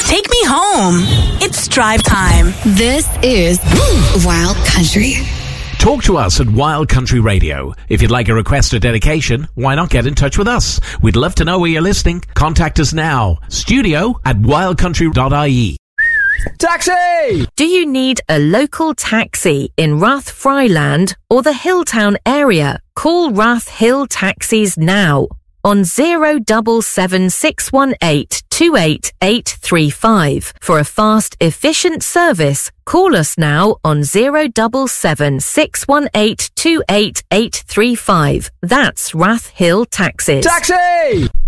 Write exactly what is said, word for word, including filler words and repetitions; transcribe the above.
Take me home. It's drive time. This is Wild Country. Talk to us at Wild Country Radio. If you'd like a request or dedication, why not get in touch with us? We'd love to know where you're listening. Contact us now. Studio at wild country dot I E. Taxi! Do you need a local taxi in Rathfryland or the Hilltown area? Call Rath Hill Taxis now on zero seven seven six one eight two eight eight three five. For a fast, efficient service, call us now on zero seven seven six one eight two eight eight three five. That's Rath Hill Taxis. Taxi!